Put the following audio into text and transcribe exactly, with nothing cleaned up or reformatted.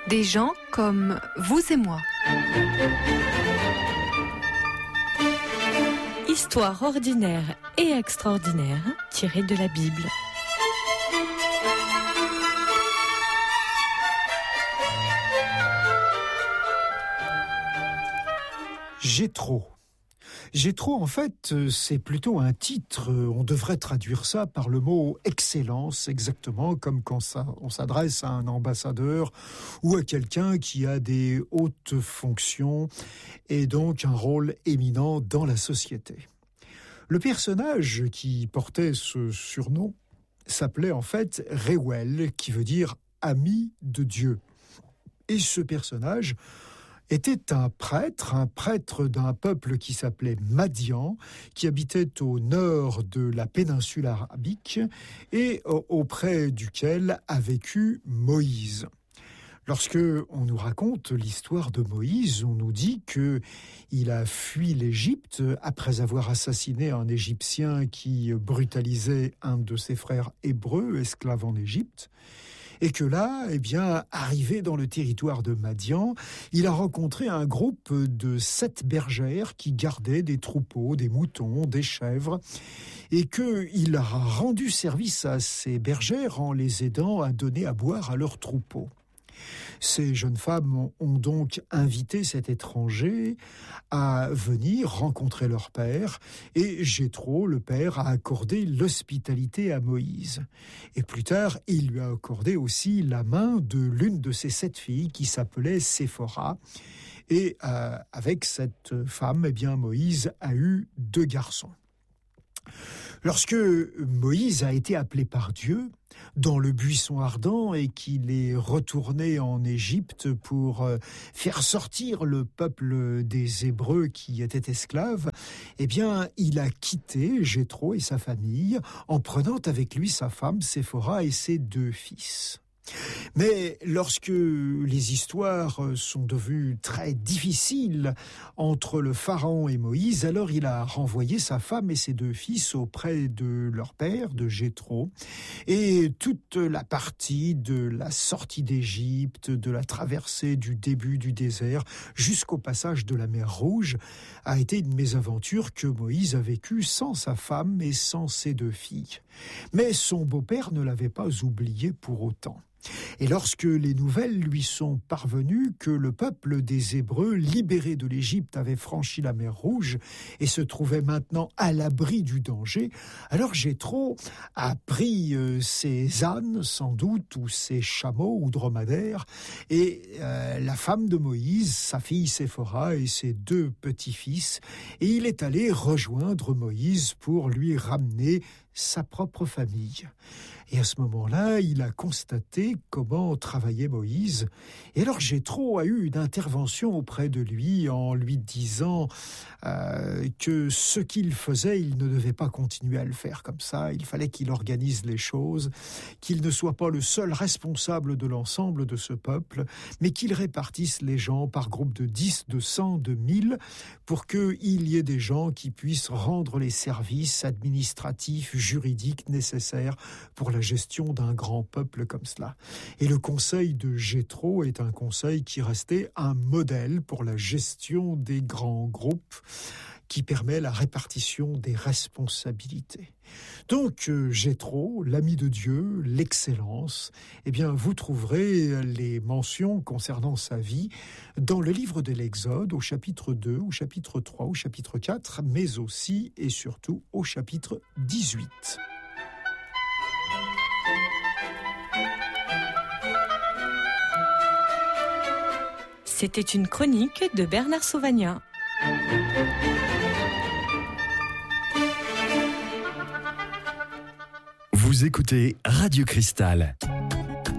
Des gens comme vous et moi. Histoire ordinaire et extraordinaire tirée de la Bible. Jéthro. Jéthro, en fait, c'est plutôt un titre. On devrait traduire ça par le mot excellence, exactement comme quand ça, on s'adresse à un ambassadeur ou à quelqu'un qui a des hautes fonctions et donc un rôle éminent dans la société. Le personnage qui portait ce surnom s'appelait en fait Réuel, qui veut dire ami de Dieu. Et ce personnage était un prêtre, un prêtre d'un peuple qui s'appelait Madian, qui habitait au nord de la péninsule arabique et auprès duquel a vécu Moïse. Lorsque on nous raconte l'histoire de Moïse, on nous dit que il a fui l'Égypte après avoir assassiné un Égyptien qui brutalisait un de ses frères hébreux, esclaves en Égypte. Et que là, eh bien, arrivé dans le territoire de Madian, il a rencontré un groupe de sept bergères qui gardaient des troupeaux, des moutons, des chèvres, et qu'il a rendu service à ces bergères en les aidant à donner à boire à leurs troupeaux. Ces jeunes femmes ont donc invité cet étranger à venir rencontrer leur père, et Jéthro, le père, a accordé l'hospitalité à Moïse. Et plus tard, il lui a accordé aussi la main de l'une de ses sept filles qui s'appelait Séphora. Et euh, avec cette femme, eh bien, Moïse a eu deux garçons. Lorsque Moïse a été appelé par Dieu dans le buisson ardent et qu'il est retourné en Égypte pour faire sortir le peuple des Hébreux qui étaient esclaves, eh bien, il a quitté Jéthro et sa famille en prenant avec lui sa femme Séphora et ses deux fils. Mais lorsque les histoires sont devenues très difficiles entre le pharaon et Moïse, alors il a renvoyé sa femme et ses deux fils auprès de leur père, de Jéthro, et toute la partie de la sortie d'Égypte, de la traversée du début du désert jusqu'au passage de la mer Rouge a été une mésaventure que Moïse a vécue sans sa femme et sans ses deux filles. Mais son beau-père ne l'avait pas oublié pour autant. Et lorsque les nouvelles lui sont parvenues que le peuple des Hébreux, libéré de l'Égypte, avait franchi la mer Rouge et se trouvait maintenant à l'abri du danger, alors Jéthro a pris euh, ses ânes, sans doute, ou ses chameaux ou dromadaires, et euh, la femme de Moïse, sa fille Séphora et ses deux petits-fils, et il est allé rejoindre Moïse pour lui ramener sa propre famille. Et à ce moment-là, il a constaté comment travaillait Moïse. Et alors Jéthro a eu une intervention auprès de lui en lui disant euh, que ce qu'il faisait, il ne devait pas continuer à le faire comme ça. Il fallait qu'il organise les choses, qu'il ne soit pas le seul responsable de l'ensemble de ce peuple, mais qu'il répartisse les gens par groupe de dix, de cent, de mille, pour qu'il y ait des gens qui puissent rendre les services administratifs, juridiques nécessaires pour la gestion d'un grand peuple comme cela. Et le conseil de Jéthro est un conseil qui restait un modèle pour la gestion des grands groupes, qui permet la répartition des responsabilités. Donc, Jéthro, l'ami de Dieu, l'excellence, eh bien, vous trouverez les mentions concernant sa vie dans le livre de l'Exode, au chapitre deux, au chapitre trois, au chapitre quatre, mais aussi et surtout au chapitre dix-huit. C'était une chronique de Bernard Sauvagnat. Vous écoutez Radio Cristal.